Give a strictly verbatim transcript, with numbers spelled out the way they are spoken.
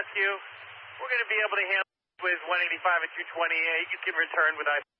you. We're going to be able to handle it with one eighty-five and two twenty-eight. You can return with I.